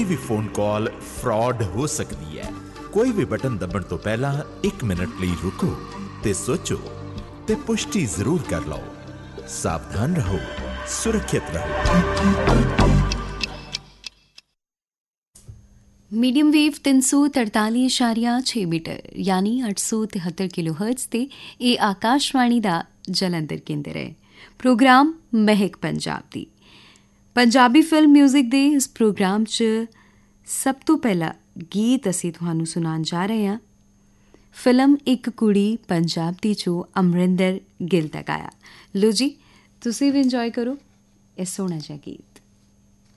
ਦੀ ਵੀ phone call fraud ਹੋ ਸਕਦੀ ਹੈ। ਕੋਈ ਵੀ ਬਟਨ ਦੱਬਣ ਤੋਂ ਪਹਿਲਾਂ 1 ਮਿੰਟ ਲਈ ਰੁਕੋ ਤੇ ਸੋਚੋ ਤੇ ਪੁਸ਼ਟੀ ਜ਼ਰੂਰ ਕਰ ਲਓ। ਸਾਵਧਾਨ ਰਹੋ, ਸੁਰੱਖਿਅਤ ਰਹੋ। ਮੀਡੀਅਮ ਵੇਵ 343.6 ਮੀਟਰ ਯਾਨੀ 873 ਕਿਲੋਹਰਟਜ਼ ਤੇ ਇਹ ਆਕਾਸ਼ਵਾਣੀ ਦਾ ਜਲੰਧਰ ਕੇਂਦਰ ਹੈ। ਪ੍ਰੋਗਰਾਮ ਮਹਿਕ ਪੰਜਾਬ ਦੀ ਪੰਜਾਬੀ ਫਿਲਮ ਮਿਊਜ਼ਿਕ ਦੇ ਇਸ ਪ੍ਰੋਗਰਾਮ 'ਚ ਸਭ ਤੋਂ ਪਹਿਲਾ ਗੀਤ ਅਸੀਂ ਤੁਹਾਨੂੰ ਸੁਣਾਉਣ ਜਾ ਰਹੇ ਹਾਂ। ਫਿਲਮ ਇੱਕ ਕੁੜੀ ਪੰਜਾਬ ਦੀ 'ਚੋਂ ਅਮਰਿੰਦਰ ਗਿੱਲ ਦਾ ਗਾਇਆ। ਲੋ ਜੀ, ਤੁਸੀਂ ਵੀ ਇੰਜੋਏ ਕਰੋ ਇਹ ਸੋਹਣਾ ਜਿਹਾ ਗੀਤ।